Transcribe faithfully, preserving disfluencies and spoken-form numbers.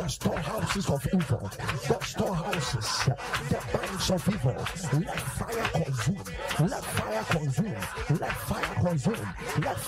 storehouses of evil, the storehouses, the banks of evil, let fire consume, let fire consume, let fire consume, let